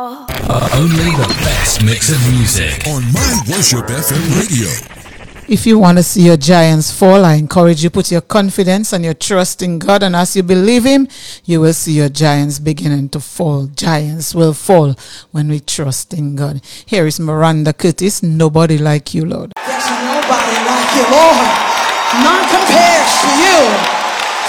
Only the best mix of music on My Worship FM radio. If you want to see your giants fall, I encourage you to put your confidence and your trust in God, and as you believe Him, you will see your giants beginning to fall. Giants will fall when we trust in God. Here is Miranda Curtis, Nobody Like You, Lord. There's nobody like you, Lord. None compares to you.